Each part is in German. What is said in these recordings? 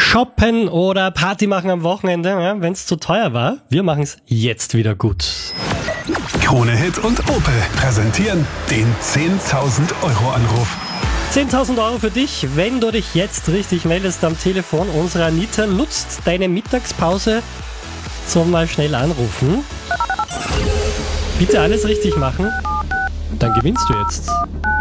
Shoppen oder Party machen am Wochenende, ja, wenn es zu teuer war. Wir machen es jetzt wieder gut. Krone Hit und Opel präsentieren den 10.000 Euro Anruf. 10.000 Euro für dich, wenn du dich jetzt richtig meldest am Telefon. Unsere Anita nutzt deine Mittagspause zum mal schnell anrufen. Bitte alles richtig machen, dann gewinnst du jetzt.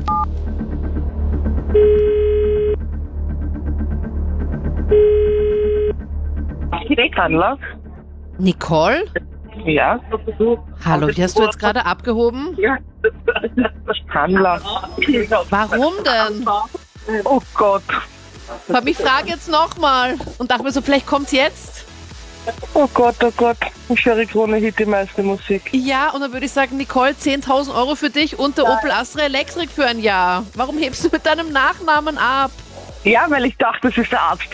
Handler? Nicole? Ja. Hallo, wie hast du jetzt gerade abgehoben? Ja. Handler. Warum denn? Oh Gott. Aber ich frage jetzt nochmal und dachte mir so, vielleicht kommt's jetzt. Oh Gott, oh Gott. Ich höre Krone Hit, die meiste Musik. Ja, und dann würde ich sagen, Nicole, 10.000 Euro für dich und der Opel Astra Electric für ein Jahr. Warum hebst du mit deinem Nachnamen ab? Ja, weil ich dachte, das ist der Arzt.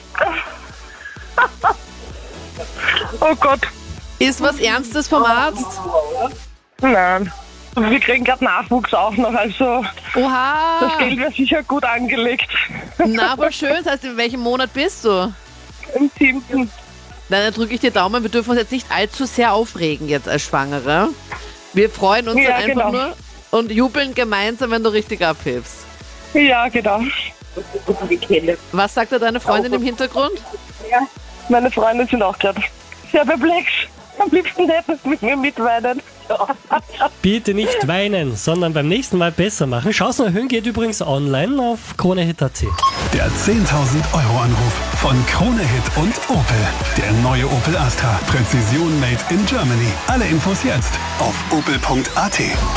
Oh Gott. Ist was Ernstes vom Arzt? Nein. Wir kriegen gerade Nachwuchs auch noch, also das Oha! Geld wäre sicher gut angelegt. Na, aber schön. Das heißt, in welchem Monat bist du? Im 7. Dann drücke ich dir Daumen. Wir dürfen uns jetzt nicht allzu sehr aufregen jetzt als Schwangere. Wir freuen uns Ja, dann einfach genau. nur und jubeln gemeinsam, wenn du richtig abhebst. Ja, genau. Was sagt da deine Freundin im Hintergrund? Meine Freunde sind auch gerade sehr perplex. Am liebsten hätten sie mit mir mitweinen. Bitte nicht weinen, sondern beim nächsten Mal besser machen. Chancen erhöhen geht übrigens online auf kronehit.at. Der 10.000 Euro Anruf von Krone Hit und Opel. Der neue Opel Astra. Präzision made in Germany. Alle Infos jetzt auf opel.at.